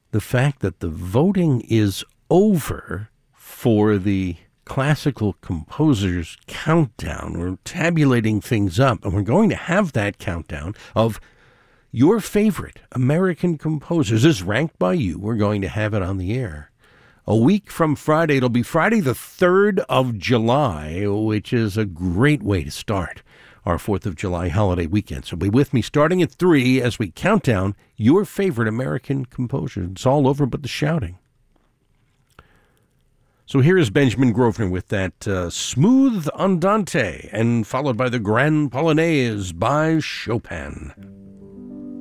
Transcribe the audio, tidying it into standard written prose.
the fact that the voting is over for the classical composers countdown. We're tabulating things up, and we're going to have that countdown of your favorite American composers is ranked by you. We're going to have it on the air. A week from Friday, it'll be Friday the 3rd of July, which is a great way to start our 4th of July holiday weekend. So be with me starting at 3 as we count down your favorite American composers. It's all over but the shouting. So here is Benjamin Grosvenor with that smooth andante, and followed by the Grand Polonaise by Chopin.